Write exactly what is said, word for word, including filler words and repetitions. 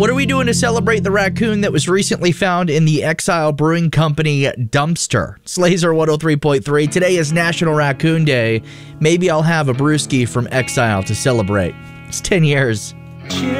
What are we doing to celebrate the raccoon that was recently found in the Exile Brewing Company dumpster? It's Laser one oh three point three. Today is National Raccoon Day. Maybe I'll have a brewski from Exile to celebrate. It's ten years.